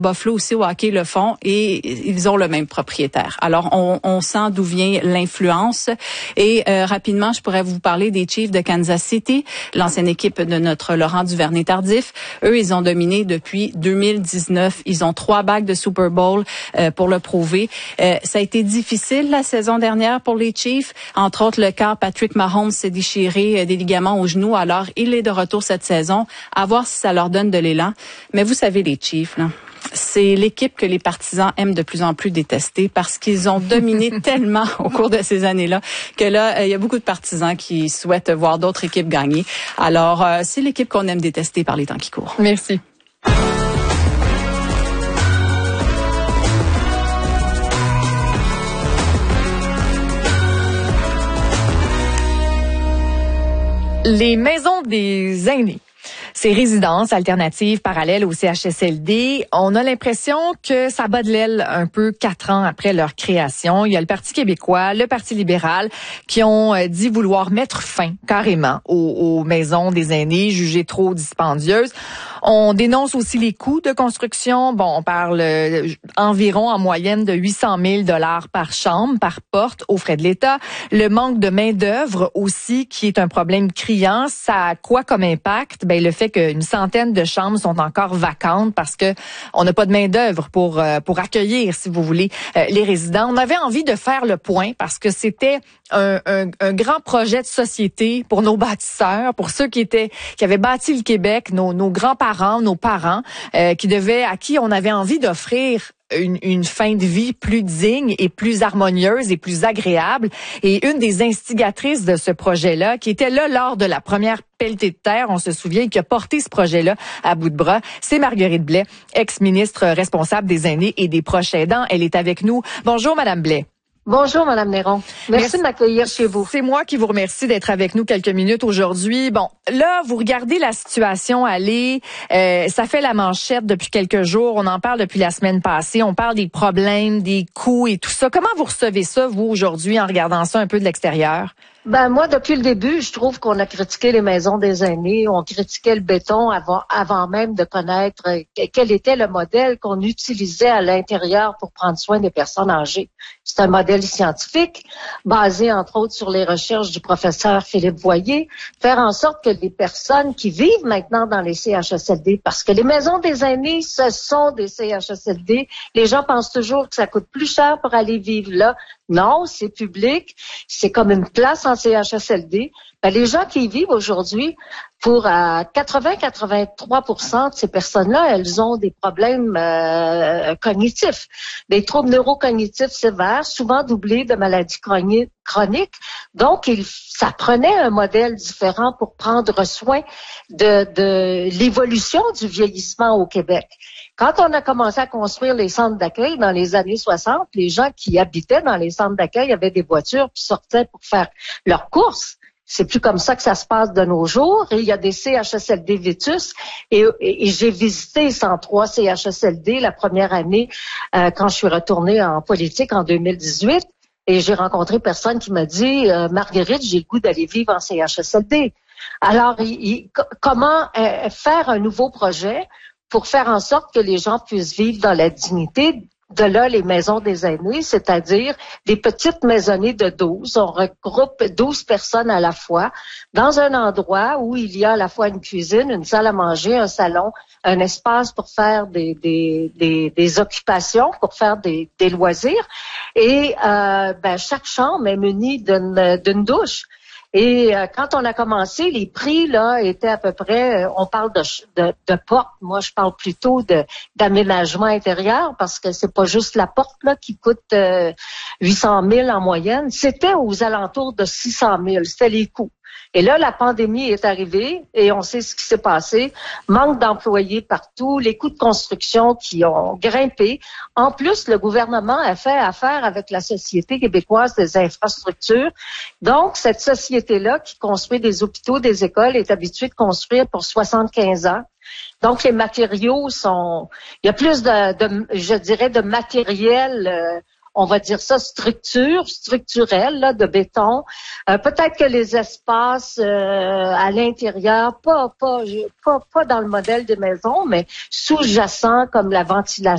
Buffalo aussi au hockey le font et ils ont le même propriétaire. Alors, on sent d'où vient l'influence. Et rapidement, je pourrais vous parler des Chiefs de Kansas City, l'ancienne équipe de notre Laurent Duvernay-Tardif. Eux, ils ont dominé depuis 2019. Ils ont 3 bagues de Super Bowl pour le prouver. Ça a été difficile la saison dernière pour les Chiefs. Entre autres, le cas Patrick Mahomes s'est déchiré des ligaments au genou. Alors, il est de retour cette saison. À voir si ça leur donne de l'élan. Mais vous savez, les Chiefs, là, c'est l'équipe que les partisans aiment de plus en plus détester parce qu'ils ont dominé tellement au cours de ces années-là que là, il y a beaucoup de partisans qui souhaitent voir d'autres équipes gagner. Alors, c'est l'équipe qu'on aime détester par les temps qui courent. Merci. Les maisons des aînés. Ces résidences alternatives parallèles au CHSLD, on a l'impression que ça bat de l'aile un peu 4 ans après leur création. Il y a le Parti québécois, le Parti libéral qui ont dit vouloir mettre fin carrément aux maisons des aînés jugées trop dispendieuses. On dénonce aussi les coûts de construction. Bon, on parle environ en moyenne de 800 000 $ par chambre, par porte, aux frais de l'État. Le manque de main-d'œuvre aussi, qui est un problème criant. Ça a quoi comme impact? Ben, le fait qu'une centaine de chambres sont encore vacantes parce que on n'a pas de main-d'œuvre pour accueillir, si vous voulez, les résidents. On avait envie de faire le point parce que c'était un grand projet de société pour nos bâtisseurs, pour ceux qui avaient bâti le Québec, nos grands-parents, nos parents, à qui on avait envie d'offrir une fin de vie plus digne et plus harmonieuse et plus agréable. Et une des instigatrices de ce projet-là, qui était là lors de la première pelletée de terre, on se souvient, qui a porté ce projet-là à bout de bras, c'est Marguerite Blais, ex-ministre responsable des aînés et des proches aidants. Elle est avec nous. Bonjour, Madame Blais. Bonjour, Madame Néron. Merci de m'accueillir chez vous. C'est moi qui vous remercie d'être avec nous quelques minutes aujourd'hui. Bon, là, vous regardez la situation aller. Ça fait la manchette depuis quelques jours. On en parle depuis la semaine passée. On parle des problèmes, des coûts et tout ça. Comment vous recevez ça, vous, aujourd'hui, en regardant ça un peu de l'extérieur? Ben moi, depuis le début, je trouve qu'on a critiqué les maisons des aînés, on critiquait le béton avant même de connaître quel était le modèle qu'on utilisait à l'intérieur pour prendre soin des personnes âgées. C'est un modèle scientifique, basé entre autres sur les recherches du professeur Philippe Voyer, faire en sorte que les personnes qui vivent maintenant dans les CHSLD, parce que les maisons des aînés, ce sont des CHSLD, les gens pensent toujours que ça coûte plus cher pour aller vivre là. Non, c'est public, c'est comme une place en CHSLD. Ben, les gens qui y vivent aujourd'hui, pour 80-83% de ces personnes-là, elles ont des problèmes cognitifs, des troubles neurocognitifs sévères, souvent doublés de maladies chroniques. Donc, ça prenait un modèle différent pour prendre soin de l'évolution du vieillissement au Québec. Quand on a commencé à construire les centres d'accueil dans les années 60, les gens qui habitaient dans les centres d'accueil avaient des voitures qui sortaient pour faire leurs courses. C'est plus comme ça que ça se passe de nos jours. Et il y a des CHSLD vétus. Et j'ai visité 103 CHSLD la première année quand je suis retournée en politique en 2018. Et j'ai rencontré personne qui m'a dit « Marguerite, j'ai le goût d'aller vivre en CHSLD ». Alors, comment faire un nouveau projet pour faire en sorte que les gens puissent vivre dans la dignité? De là, les maisons des aînés, c'est-à-dire des petites maisonnées de 12. On regroupe 12 personnes à la fois dans un endroit où il y a à la fois une cuisine, une salle à manger, un salon, un espace pour faire des occupations, pour faire des loisirs. Et chaque chambre est munie d'une douche. Et quand on a commencé, les prix là étaient à peu près, on parle de porte, moi je parle plutôt d'aménagement intérieur parce que c'est pas juste la porte là qui coûte 800 000 en moyenne, c'était aux alentours de 600 000, c'était les coûts. Et là, la pandémie est arrivée et on sait ce qui s'est passé. Manque d'employés partout, les coûts de construction qui ont grimpé. En plus, le gouvernement a fait affaire avec la Société québécoise des infrastructures. Donc, cette société-là qui construit des hôpitaux, des écoles, est habituée de construire pour 75 ans. Donc, les matériaux il y a plus de matériel on va dire ça, structurelle, là, de béton. Peut-être que les espaces à l'intérieur, pas dans le modèle des maisons, mais sous-jacents comme la ventilation.